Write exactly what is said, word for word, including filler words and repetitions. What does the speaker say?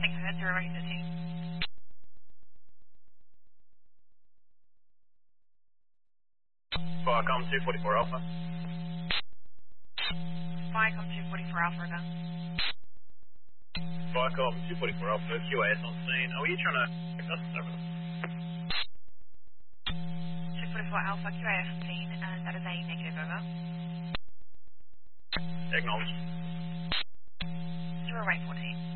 Nothing heard, zero eight thirteen. Viacom two forty-four Alpha. Viacom two forty-four Alpha again. Viacom two forty-four Alpha, Q A S on scene. Oh, are you trying to pick us over? two forty-four Alpha, Q A fifteen, and that is a negative over. Acknowledged. zero eight fourteen.